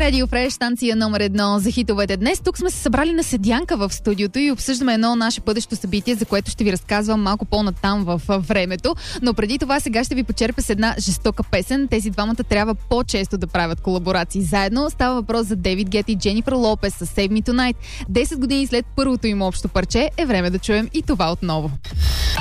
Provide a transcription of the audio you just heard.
Радио Фреш, станция номер 1 за хитовете. Днес тук сме се събрали на седянка в студиото и обсъждаме едно наше бъдещо събитие, за което ще ви разказвам малко по-натам в времето. Но преди това сега ще ви почерпя с една жестока песен. Тези двамата трябва по-често да правят колаборации заедно. Става въпрос за Дейвид Гета и Дженифър Лопес с Save Me Tonight. 10 години след първото им общо парче е време да чуем и това отново.